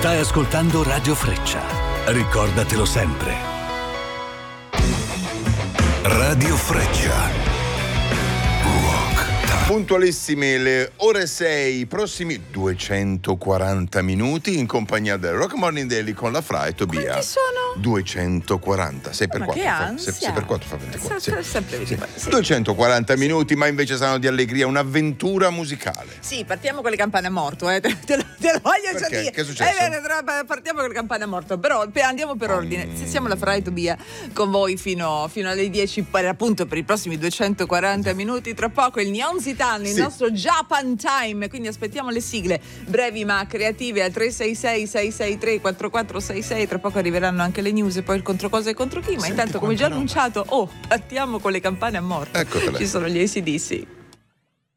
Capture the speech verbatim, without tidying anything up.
Stai ascoltando Radio Freccia. Ricordatelo sempre. Radio Freccia. Puntualissime le ore sei, prossimi duecentoquaranta minuti in compagnia del Rock Morning Daily con la Fra e Tobia. Quanti sono? duecentoquaranta, sei per Ma quattro che fa, ansia. sei per quattro fa ventiquattro. Sì, Sì. sempre Sì. sì. duecentoquaranta minuti, ma invece saranno di allegria, un'avventura musicale. Sì, partiamo con le campane a morto, eh. te, te, lo, te lo voglio già Perché? dire. Che è successo? Eh, bene, tra- partiamo con le campane a morto, però pe- andiamo per ordine. Mm. Se siamo la Fra e Tobia con voi fino, fino alle dieci, per, appunto per i prossimi duecentoquaranta minuti. Tra poco il Nyon Zitan, il Sì. nostro Japan Time, quindi aspettiamo le sigle brevi ma creative al tre sei sei sei sei tre quattro quattro sei sei. Tra poco arriveranno anche le news e poi il contro cosa e contro chi, ma Senti intanto come già quanta roba. annunciato, oh, partiamo con le campane a morto. Eccotele. Ci sono gli A C D C.